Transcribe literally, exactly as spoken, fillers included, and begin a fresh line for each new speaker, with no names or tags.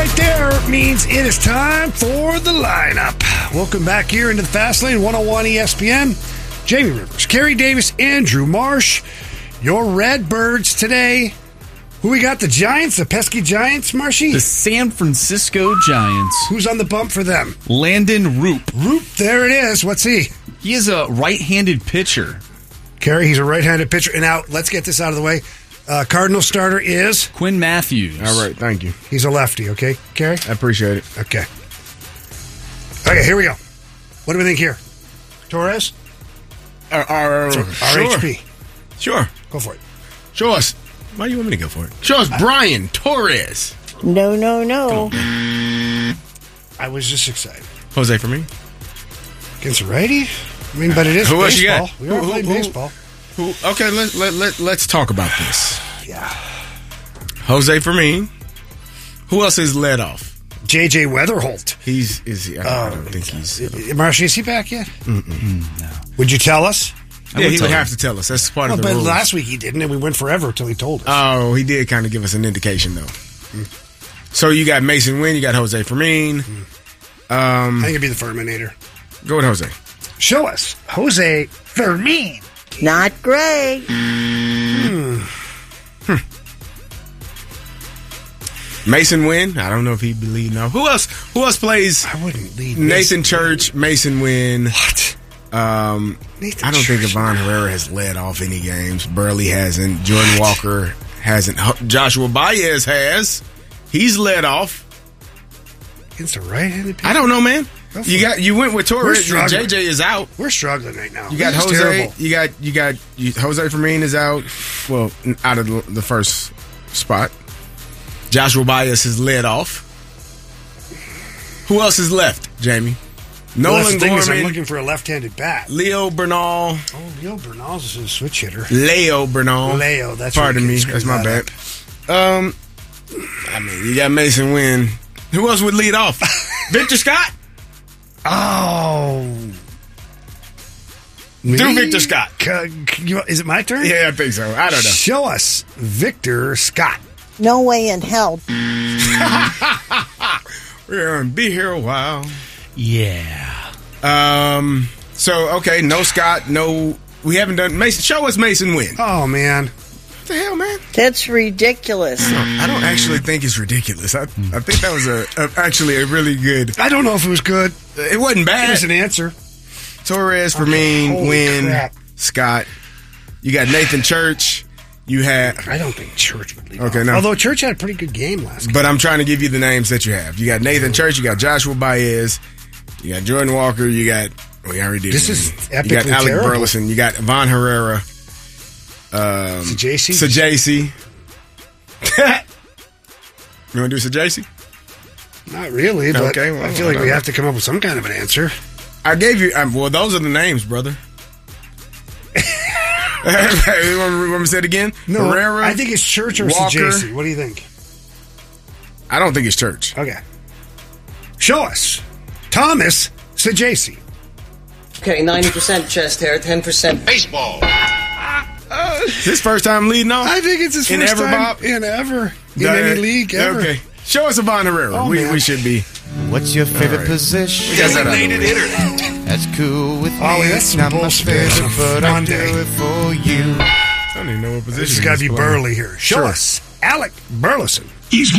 right there means it is time for the lineup. Welcome back here into the Fast Lane, one oh one E S P N. Jamie Rivers, Kerry Davis, Andrew Marsh. Your Redbirds today. Who we got? The Giants, the pesky Giants, Marshy?
The San Francisco Giants.
Who's on the bump for them?
Landon Roop.
Roop, there it is. What's he?
He is a right-handed pitcher.
Kerry, he's a right-handed pitcher. And now, let's get this out of the way. Uh, Cardinal starter is?
Quinn Matthews.
All right, thank you.
He's a lefty, okay, Kerry?
I appreciate it.
Okay. Okay, here we go. What do we think here? Torres?
Uh, uh,
R H P.
Sure.
Go for it.
Show us. Why do you want me to go for it? Show us Brian Torres.
No, no, no.
I was just excited.
Jose for me.
Against a righty? I mean, but it is
Who else
baseball.
you got?
We are
Who-
playing
who- who-
baseball.
Who? Okay, let, let, let, let's talk about this.
Yeah.
Jose Fermin. Who else is led off?
J J Weatherholt.
He's is he? I, I don't
Oh,
think he's.
Marshy, is he back yet?
Mm, no.
Would you tell us?
I
Yeah,
would
he
tell
would
you.
have to tell us. That's part
Well,
of the
but
rules.
last week he didn't, and we went forever until he told us.
Oh, he did kind of give us an indication, though. So you got Mason Wynn, you got Jose Fermin.
I think it'd be the Ferminator.
Go with Jose.
Show us. Jose Fermin.
Not great.
Mason Wynn. I don't know if he'd be leading off. Who else? Who else plays?
I wouldn't lead
Nathan
Mason.
Church, Mason Wynn.
What?
Um,
Nathan
I don't think
Church.
Yvonne Herrera has led off any games. Burley hasn't. Jordan Walker hasn't. H- Joshua Baez has. He's led off.
Against a right-handed pitcher?
I don't know, man.
Go for
You
it.
got you went with
We're
Torres.
struggling.
J J is out.
We're struggling right now.
You got
This is
Jose.
terrible.
You got you got you, Jose Fermin is out. Well, n- out of the, the first spot. Joshua Baez has led off. Who else is left, Jamie?
Well, that's
Nolan
the thing is I'm
Gorman,
looking for a left-handed bat.
Leo Bernal,
Oh, Leo Bernal's is a switch hitter.
Leo Bernal.
Leo, that's
Pardon
right.
me,
Screw
that's my
that
bad. Um, I mean, you got Mason Wynn. Who else would lead off? Victor Scott.
Oh.
Do
Me?
Victor Scott.
C- c- you- Is it my turn?
Yeah, I think so. I don't know.
Show us Victor Scott.
No way in hell.
We're gonna be here a while.
Yeah.
Um. So okay, no Scott, no. We haven't done Mason. Show us Mason Wynn.
Oh, man.
What the hell, man?
That's ridiculous.
I don't actually think it's ridiculous. I, I think that was a, a actually a really good.
I don't know if it was good.
It wasn't bad.
Here's an answer.
Torres,
Okay,
Fermin,
holy
Wynn,
crap.
Scott. You got Nathan Church. You have.
I don't think Church would lead
Okay,
off.
no.
Although Church had a pretty good game last game.
But I'm trying to give you the names that you have. You got Nathan Church. You got Joshua Baez. You got Jordan Walker. You got. We already did.
This
one.
is
You got
epically
Alec
terrible.
Burleson. You got Von Herrera. Um,
Sajacy?
Sajacy. You want to do Sajacy?
Not really, but
Okay, well,
I feel like
I
we
don't
have to come up with some kind of an answer.
I gave you. Um, well, those are the names, brother. You want me to say it again?
No,
Herrera.
I think it's Church or
Walker.
Sajacy. What do you think?
I don't think it's Church.
Okay. Show us. Thomas Sajacy.
Okay, ninety percent chest hair, ten percent
Baseball.
His first time leading off.
I think it's his
In
first
ever,
time
Bob?
in ever. In
Uh,
any league ever.
Okay. Show us a Von Herrera.
Oh,
we,
man.
we should be.
What's your favorite
right.
position?
We got that out of the way.
hitter.
That's cool with
Ollie,
me.
that's some
Not my
bullshit.
favorite, but I
Monday.
do it for you.
I don't even know what position.
This has got to
he's
be
playing.
Burley here. Show
Sure.
us. Alec Burleson.
He's